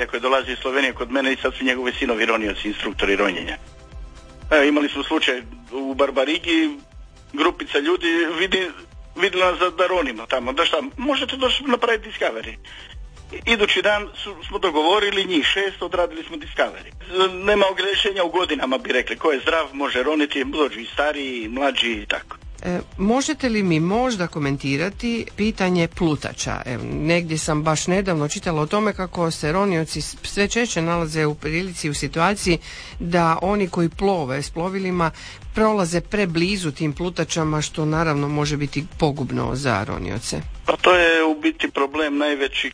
prijatelja koji dolazi iz Slovenije kod mene i sad su njegovi sinovi ronioci, instruktori ronjenja. Evo, imali smo slučaj u Barbarigi, grupica ljudi vidjela nas da ronimo tamo, da šta, možete doći napraviti Discovery. Idući dan smo dogovorili njih 6, odradili smo Discovery. Nema ogrešenja u godinama, bi rekli, ko je zdrav može roniti, dođu i stariji, i mlađi i tako. Možete li mi možda komentirati pitanje plutača? Negdje sam baš nedavno čitala o tome kako se ronioci sve češće nalaze u prilici, u situaciji da oni koji plove s plovilima prolaze preblizu tim plutačama, što naravno može biti pogubno za ronioce. Pa to je u biti problem najveći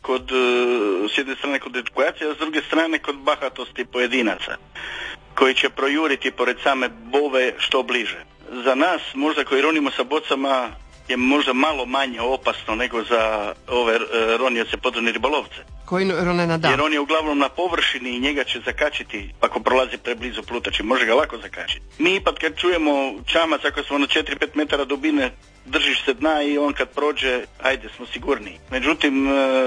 s jedne strane kod edukacije, a s druge strane kod bahatosti pojedinaca koji će projuriti pored same bove što bliže. Za nas, možda koji ronimo sa bocama, je možda malo manje opasno nego za ove ronioce podvodne ribolovce. Koji rone na dan? Jer on je uglavnom na površini i njega će zakačiti ako prolazi preblizu plutači, može ga lako zakačiti. Mi ipak kad čujemo čamac, ako smo na 4-5 metara dubine, držiš se dna i on kad prođe, ajde, smo sigurniji. Međutim,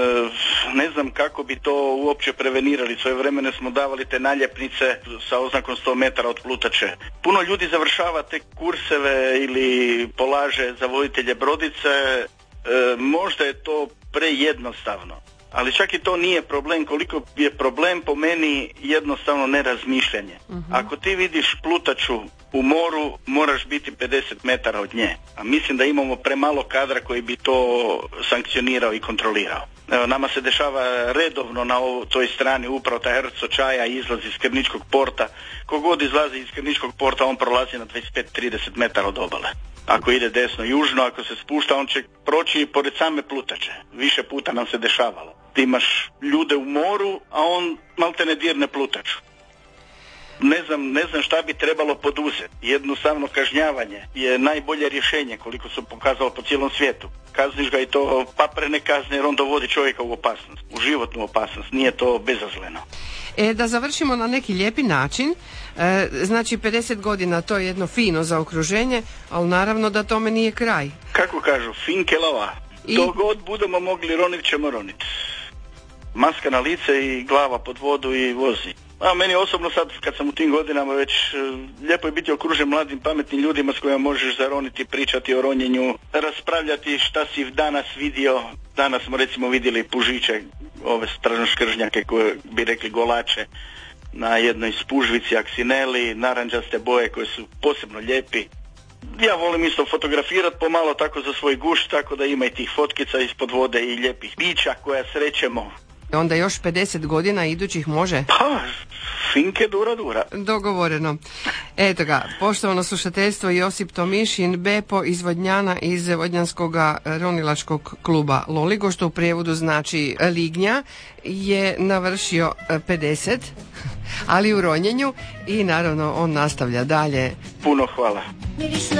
ne znam kako bi to uopće prevenirali. Svoje vremene smo davali te naljepnice sa oznakom 100 metara od plutače. Puno ljudi završava te kurseve ili polaže za voditelje brodice. Možda je to prejednostavno. Ali čak i to nije problem, koliko je problem po meni jednostavno nerazmišljanje. Ako ti vidiš plutaču u moru, moraš biti 50 metara od nje. A mislim da imamo premalo kadra koji bi to sankcionirao i kontrolirao. Evo, nama se dešava redovno na toj strani upravo ta Herco Čaja izlazi iz Skrbničkog porta. Kogod izlazi iz Skrbničkog porta, on prolazi na 25-30 metara od obale. Ako ide desno južno, ako se spušta, on će proći pored same plutače. Više puta nam se dešavalo. Ti imaš ljude u moru, a on malte ne dirne plutaču. Ne znam šta bi trebalo poduzeti. Jednostavno kažnjavanje je najbolje rješenje koliko su pokazalo po cijelom svijetu. Kazniš ga i to paprene kazne jer on dovodi čovjeka u opasnost, u životnu opasnost. Nije to bezazleno. Da završimo na neki lijepi način, znači 50 godina to je jedno fino zaokruženje, ali naravno da tome nije kraj. Kako kažu, finke lava. Dok god budemo mogli roniti, ćemo roniti. Maska na lice i glava pod vodu i vozi. A meni osobno sad, kad sam u tim godinama već, lijepo je biti okružen mladim pametnim ljudima s kojima možeš zaroniti, pričati o ronjenju, raspravljati šta si danas vidio. Danas smo recimo vidjeli pužiće, ove stražnoškržnjake koje bi rekli golače, na jednoj spužvici aksineli, naranđaste boje koje su posebno lijepi. Ja volim isto fotografirati pomalo tako za svoj gušt, tako da ima i tih fotkica ispod vode i lijepih bića koja srećemo. Onda još 50 godina idućih može? Pa, finke dura. Dogovoreno. Eto ga, poštovano slušateljstvo, Josip Tomišin, Bepo iz Vodnjana, iz Vodnjanskog ronilačkog kluba Loligo, što u prijevodu znači lignja, je navršio 50, ali u ronjenju, i naravno on nastavlja dalje. Puno hvala.